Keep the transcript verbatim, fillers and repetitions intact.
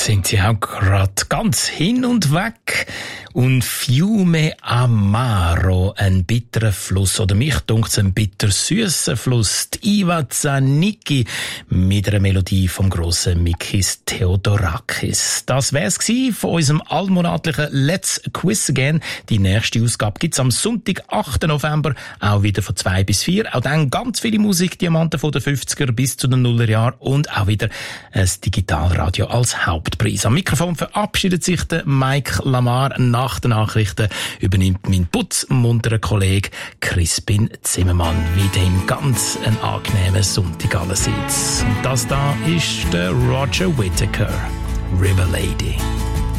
Sind sie auch gerade ganz hin und weg. Und Fiume Amaro, ein bitterer Fluss, oder mich dunkt's ein bitter-süßer Fluss, die Iva Zanicki, mit einer Melodie vom grossen Mikis Theodorakis. Das wär's gsi von unserem allmonatlichen Let's Quiz Again. Die nächste Ausgabe gibt's am Sonntag, achten November, auch wieder von zwei bis vier. Auch dann ganz viele Musikdiamanten von den fünfziger bis zu den Nullerjahren und auch wieder ein Digitalradio als Hauptpreis. Am Mikrofon verabschiedet sich der Mike Lamar. Nach den Nachrichten übernimmt mein putzmunterer Kollege Crispin Zimmermann. Weiterhin ganz ein angenehmer Sonntag allerseits. Und das da ist der Roger Whittaker, River Lady.